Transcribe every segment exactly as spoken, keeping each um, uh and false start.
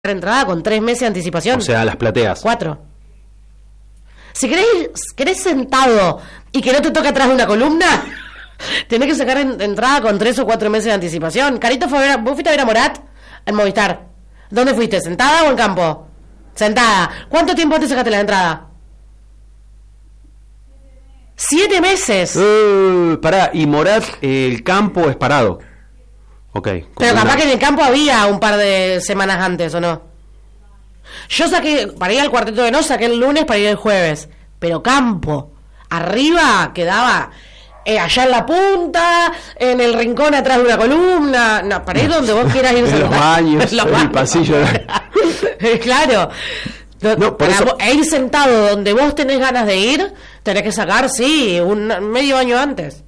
entrada con tres meses de anticipación. O sea, las plateas. Cuatro. Si querés, querés sentado y que no te toque atrás de una columna, tenés que sacar en, entrada con tres o cuatro meses de anticipación. Carito, fue a ver, ¿vos fuiste a ver a Morat en Movistar? ¿Dónde fuiste? ¿Sentada o en campo? Sentada. ¿Cuánto tiempo te sacaste la entrada? Siete meses. Uh, pará, y Morat, eh, el campo es parado. Ok. Pero capaz una... que en el campo había un par de semanas antes, ¿o no? Yo saqué, para ir al Cuarteto de Nos, saqué el lunes para ir el jueves. Pero campo, arriba quedaba eh, allá en la punta, en el rincón atrás de una columna. No, para ir donde vos quieras ir. En los baños, en los el baños. pasillo. Claro. No, por para eso... e ir sentado donde vos tenés ganas de ir, tenés que sacar, sí, un medio año antes.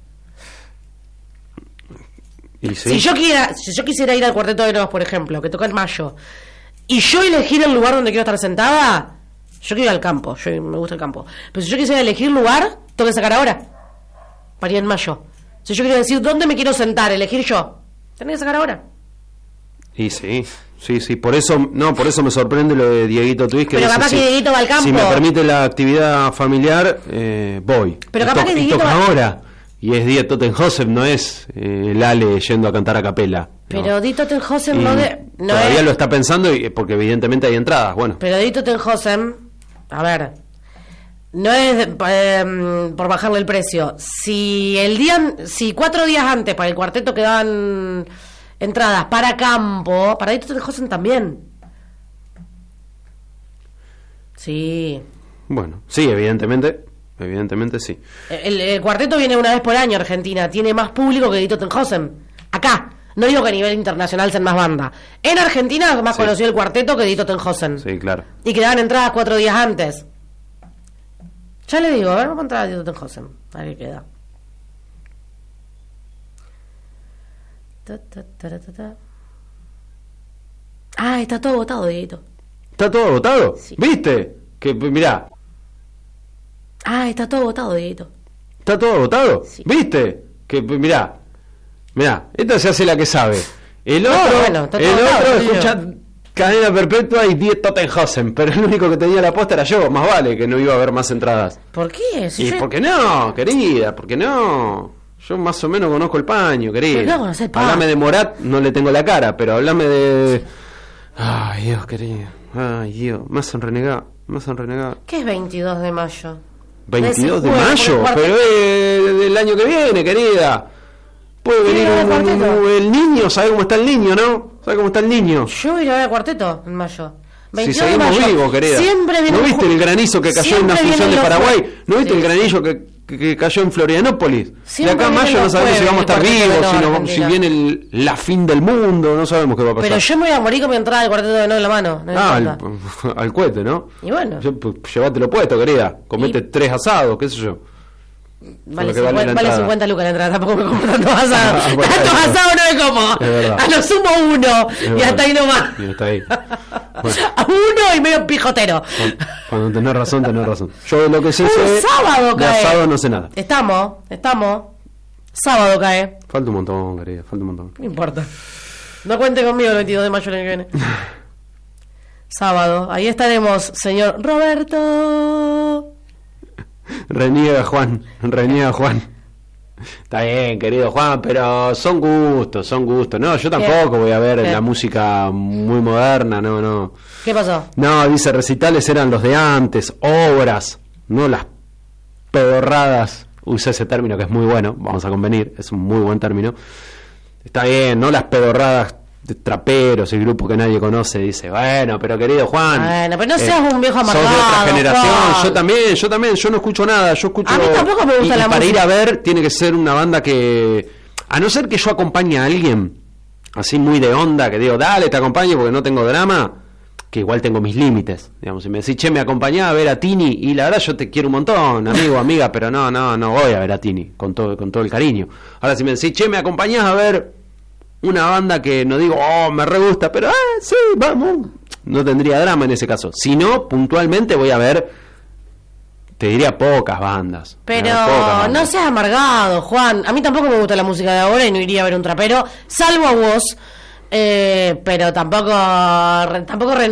¿Y sí? Si yo quiera, si yo quisiera ir al Cuarteto de Nos, por ejemplo, que toca en mayo, y yo elegir el lugar donde quiero estar sentada, yo quiero ir al campo, yo me gusta el campo. Pero si yo quisiera elegir lugar, tengo que sacar ahora, para ir en mayo. Si yo quiero decir dónde me quiero sentar, elegir yo, tengo que sacar ahora. Y sí, sí, sí, por eso, no, por eso me sorprende lo de Dieguito Twist, que pero dice, capaz si, que Dieguito va al campo. Si me permite la actividad familiar, eh, voy. Pero y capaz to- que y Dieguito toca va... ahora. Y es Die Tottenhausen, no es eh, Lale yendo a cantar a capela. Pero no. Die Tottenhausen no, de, no todavía es... lo está pensando y, porque evidentemente hay entradas, bueno. Pero Die Tottenhausen, a ver, no es eh, por bajarle el precio. Si el día, si cuatro días antes para el cuarteto quedaban entradas para campo, para Die Tottenhausen también. Sí. Bueno, sí, evidentemente, evidentemente sí. El, el cuarteto viene una vez por año a Argentina, tiene más público que Die Tottenhausen. Acá. No digo que a nivel internacional sean más banda. En Argentina es más Sí. conocido el cuarteto que Die Tottenhausen. Sí, claro. Y quedaban entradas cuatro días antes. Ya le digo, a ver, vamos a entrar a Die Tottenhausen. A ver qué queda. Ta, ta, ta, ta, ta. Ah, está todo votado, Dieguito. ¿Está todo votado? Sí. ¿Viste? Que mirá, Ah, está todo votado, Dieguito. ¿está todo votado? Sí. ¿Viste? Que mirá, mirá, esta se hace la que sabe. El No, otro, bueno, está todo el votado, otro sí, escucha yo. Cadena Perpetua y Die Tottenhausen, pero el único que tenía la posta era yo, más vale que no iba a haber más entradas. ¿Por qué? Si ¿Y yo- por qué no, querida? ¿Por qué no? Yo más o menos conozco el paño, querida. Pero no conocés el paño. Hablame de Morat, no le tengo la cara, pero hablame de... Ay, Dios, querida. Ay, Dios, me hacen renegar, me hacen renegar. ¿Qué es veintidós de mayo? veintidós de Ese juego, mayo, por el pero es del año que viene, querida. Puede ¿Quiere venir ir al un, un- cuarteto? un- el niño, ¿sabe cómo está el niño, no? ¿Sabe cómo está el niño? Yo voy a ir a ver a cuarteto en mayo. Si veintidós de seguimos mayo. vivos, querida. Siempre viene ¿No un viste ju- el granizo que cayó en una Siempre función de vienen los Paraguay? jue- ¿No viste Sí. el granillo que, que, que cayó en Florianópolis? Siempre de acá a vienen mayo no los sabemos si jueves vamos a estar el Cuarteto de vivos, Nos, si, no- Argentina. si viene el, la fin del mundo, no sabemos qué va a pasar. Pero yo me voy a morir con mi entrada al Cuarteto de No en la mano. No me Ah, importa. al, al cohete, ¿no? Y bueno. Yo, pues, llévatelo puesto, querida. Comete Y- tres asados, qué sé yo. Vale, lo que vale cincuenta, la vale entrada. cincuenta lucas la entrada, tampoco me como tantos asados. Ah, bueno, Tantos es asados no me como. Es verdad. A lo sumo uno. Es Y verdad. hasta ahí nomás. Y está ahí. Bueno. A uno y medio pijotero. Cuando, cuando tenés razón, tenés razón. Yo de lo que sé, Un sé sábado de cae. asado no sé nada. Estamos, estamos. Sábado cae. Falta un montón, querida, falta un montón. No importa. No cuente conmigo el veintidós de mayo el año que viene. Sábado. Ahí estaremos, señor Roberto. Reniega Juan, reniega Juan. Está bien, querido Juan, pero son gustos, son gustos. No, yo tampoco voy a ver ¿Qué? la música muy moderna, no, no. ¿Qué pasó? No, dice, recitales eran los de antes, obras, no las pedorradas. Usé ese término que es muy bueno, vamos a convenir, es un muy buen término. Está bien, no las pedorradas de traperos y grupos que nadie conoce. Dice, bueno, pero querido Juan, Bueno, pero no seas un viejo sos de amargado, otra generación. Juan. Yo también, yo también, yo no escucho nada, yo escucho... A mí tampoco me gusta y, la y para música. ir a ver tiene que ser una banda que, a no ser que yo acompañe a alguien así muy de onda, que digo, dale, te acompaño porque no tengo drama, que igual tengo mis límites, digamos. Si me decís, che, me acompañá a ver a Tini, y la verdad yo te quiero un montón, amigo, amiga, pero no, no, no voy a ver a Tini, con todo, con todo el cariño. Ahora si me decís, che, me acompañás a ver una banda que no digo, oh, me re gusta, pero, ah, sí, vamos, no tendría drama en ese caso. Si no, puntualmente voy a ver, te diría pocas bandas. Pero eh, pocas bandas. no seas amargado, Juan. A mí tampoco me gusta la música de ahora y no iría a ver un trapero, salvo a vos. Eh, pero tampoco, tampoco